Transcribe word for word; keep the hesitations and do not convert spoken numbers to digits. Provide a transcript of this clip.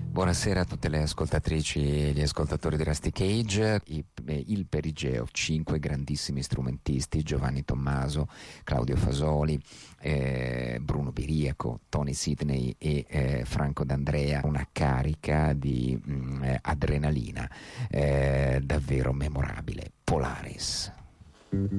Buonasera a tutte le ascoltatrici e gli ascoltatori di Rusty Cage. I- eh, Il Perigeo, cinque grandissimi strumentisti: Giovanni Tommaso, Claudio Fasoli, eh, Bruno Biriaco, Tony Sidney e eh, Franco D'Andrea. Una carica di mh, eh, adrenalina eh, davvero memorabile. Polaris.